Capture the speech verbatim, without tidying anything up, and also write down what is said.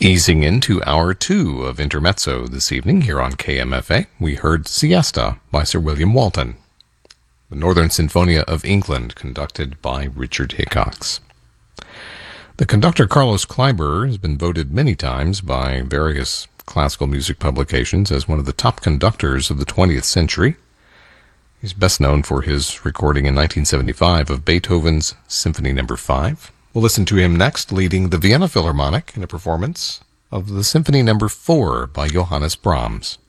Easing into hour two of Intermezzo this evening here on K M F A, we heard Siesta by Sir William Walton, the Northern Sinfonia of England, conducted by Richard Hickox. The conductor Carlos Kleiber has been voted many times by various classical music publications as one of the top conductors of the twentieth century. He's best known for his recording in nineteen seventy-five of Beethoven's Symphony Number five. We'll listen to him next leading the Vienna Philharmonic in a performance of the Symphony Number four by Johannes Brahms.